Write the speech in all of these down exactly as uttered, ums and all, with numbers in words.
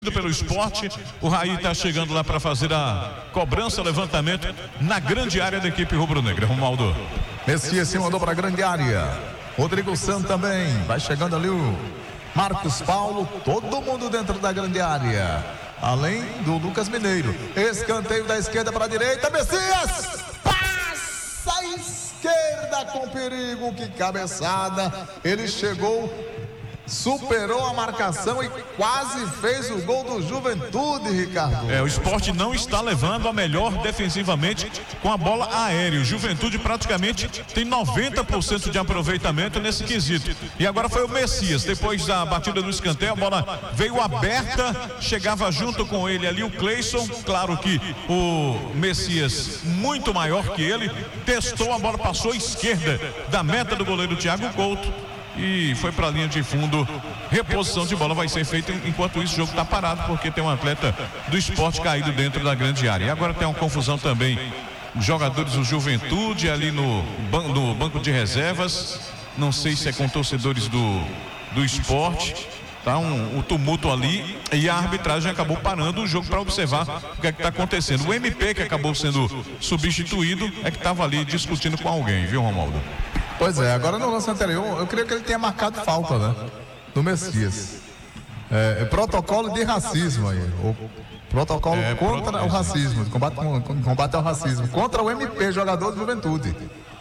pelo esporte. O Raí está chegando lá para fazer a cobrança, levantamento na grande área da equipe rubro-negra. Romualdo. Messias se mandou para a grande área. Rodrigo Santos também. Vai chegando ali o Marcos Paulo. Todo mundo dentro da grande área. Além do Lucas Mineiro. Escanteio da esquerda para a direita. Messias passa à esquerda com perigo. Que cabeçada. Ele chegou, superou a marcação e quase fez o gol do Juventude, Ricardo. É, o Sport não está levando a melhor defensivamente com a bola aérea. O Juventude praticamente tem noventa por cento de aproveitamento nesse quesito. E agora foi o Messias, depois da batida do escanteio, a bola veio aberta, chegava junto com ele ali o Cleison. Claro que o Messias, muito maior que ele, testou, a bola passou à esquerda da meta do goleiro Thiago Couto e foi para a linha de fundo. Reposição de bola vai ser feita, enquanto isso o jogo está parado, porque tem um atleta do Sport caído dentro da grande área. E agora tem uma confusão também, jogadores do Juventude ali no, ban no banco de reservas, não sei se é com torcedores do, do Sport. Tá um, um tumulto ali e a arbitragem acabou parando o jogo para observar o que é que está acontecendo. O M P, que acabou sendo substituído, é que estava ali discutindo com alguém, viu, Romualdo? Pois é, agora no lance anterior, eu creio que ele tenha marcado falta, né? Do Messias. É, é protocolo de racismo aí. O protocolo é, contra pro... o racismo, combate, combate ao racismo. Contra o M P, jogador de Juventude.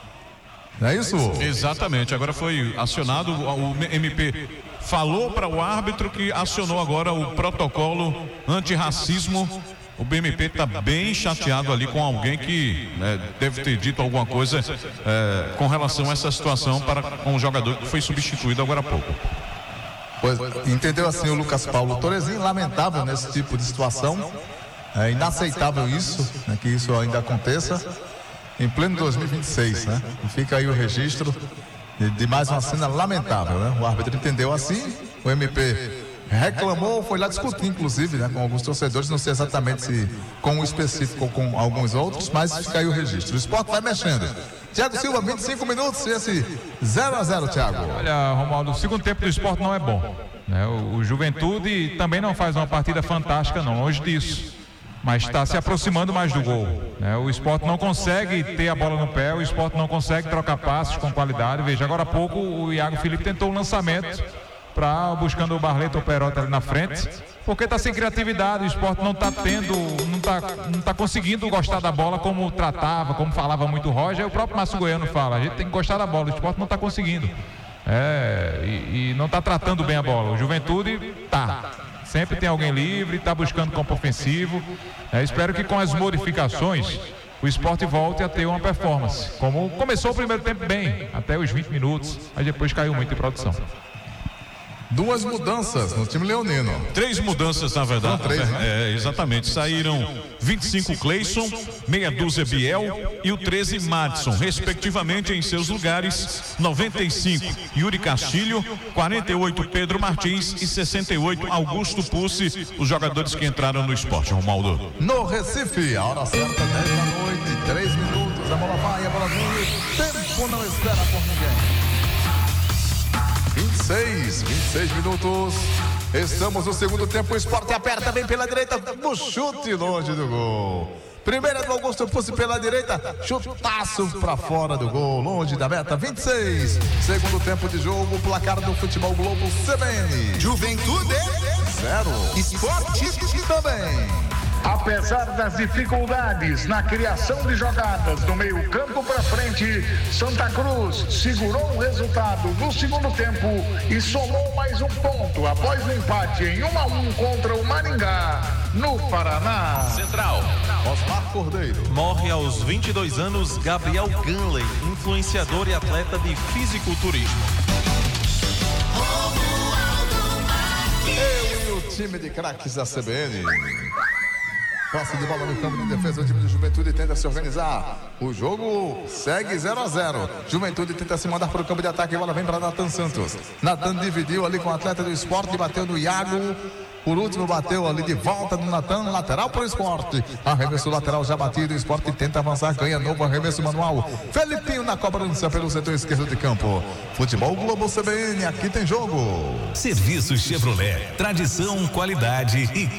Não é isso? Exatamente, agora foi acionado, o M P falou para o árbitro que acionou agora o protocolo antirracismo. O B M P está bem chateado ali com alguém que né, deve ter dito alguma coisa é, com relação a essa situação para com o jogador que foi substituído agora há pouco. Pois, entendeu assim o Lucas Paulo Torezinho, lamentável nesse tipo de situação, é inaceitável isso, né, que isso ainda aconteça em pleno dois mil e vinte e seis, né? E fica aí o registro de, de mais uma cena lamentável, né? O árbitro entendeu assim, o M P reclamou, foi lá discutir inclusive, né, com alguns torcedores, não sei exatamente se com o específico ou com alguns outros, mas fica aí o registro. O Sport vai mexendo. Thiago Silva, vinte e cinco minutos, esse zero a zero, Thiago. Olha, Romualdo, o segundo tempo do Sport não é bom, né? O, o Juventude também não faz uma partida fantástica, não, longe disso, mas está se aproximando mais do gol, né? O Sport não consegue ter a bola no pé, o Sport não consegue trocar passos com qualidade. Veja, agora há pouco o Iago Felipe tentou um lançamento para buscando o Barleto ou o Perota ali na frente, porque está sem criatividade. O Sport não está tendo, não está não tá conseguindo gostar da bola como tratava, como falava muito o Roger. O próprio Márcio Goiano fala, a gente tem que gostar da bola, o Sport não está conseguindo, é, e, e não está tratando bem a bola. O Juventude tá, sempre tem alguém livre, está buscando campo ofensivo. É, espero que com as modificações o Sport volte a ter uma performance, como começou o primeiro tempo bem, até os vinte minutos, mas depois caiu muito em produção. Duas mudanças no time leonino. Três mudanças, na verdade. Não, três, né? É, exatamente. Saíram vinte e cinco Cleison, meia dúzia Biel e o treze Madison, respectivamente em seus lugares. Noventa e cinco Yuri Castilho, quarenta e oito Pedro Martins e sessenta e oito Augusto Pussi, os jogadores que entraram no Sport. Romualdo. No Recife, a hora certa, dez da noite, três minutos. A bola vai, a bola vem. Tempo não espera por ninguém. vinte e seis, vinte e seis minutos. Estamos no segundo tempo. O Sport aperta bem pela direita. No chute longe do gol. Primeira do Augusto Pussi pela direita. Chutaço para fora do gol. Longe da meta. vinte e seis. Segundo tempo de jogo. Placar do Futebol Globo C B N. Juventude zero. Sport também. Apesar das dificuldades na criação de jogadas do meio campo para frente, Santa Cruz segurou o resultado no segundo tempo e somou mais um ponto após o empate em um a um contra o Maringá, no Paraná. Central. Osmar Cordeiro. Morre aos vinte e dois anos Gabriel Ganley, influenciador e atleta de fisiculturismo. Eu e o time de craques da C B N. Posse de bola no campo de defesa, o time de Juventude tenta se organizar. O jogo segue zero a zero. Juventude tenta se mandar para o campo de ataque. A bola vem para Nathan Santos. Nathan dividiu ali com o atleta do Sport, bateu no Iago. Por último, bateu ali de volta no Natan, lateral para o Sport. Arremesso lateral já batido, o Sport tenta avançar, ganha novo arremesso manual. Felipinho na cobrança pelo setor esquerdo de campo. Futebol Globo C B N, aqui tem jogo. Serviço Chevrolet, tradição, qualidade e